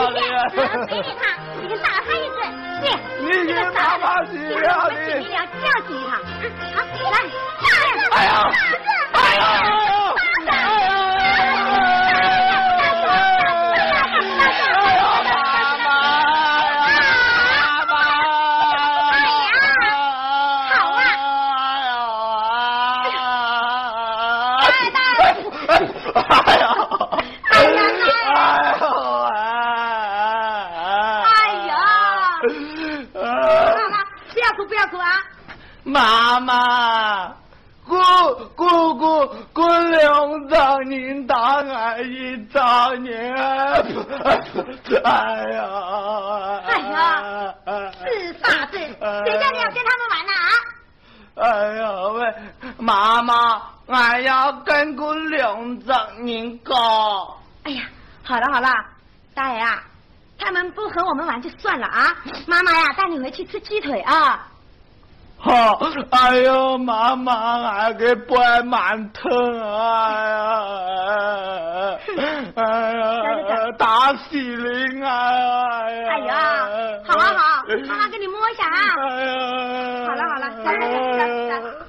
你，没理他，你就打他一顿。 你给妈妈洗了你。 你俩这样洗他，好，来， 哎呀，哎呀！妈妈，姑娘当您大爱一丈年，哎呀， 是傻子，谁叫你要跟他们玩呢啊？ 哎呀喂，妈妈，俺要跟姑娘当您搞。 哎呀，好了，大爷啊，他们不和我们玩就算了啊，妈妈呀，带你回去吃鸡腿啊。 好，哎呦，妈妈，俺给背蛮疼，哎呀，打死灵啊！ 哎呀，好，妈妈给你摸一下啊。 哎呀， 好了，来。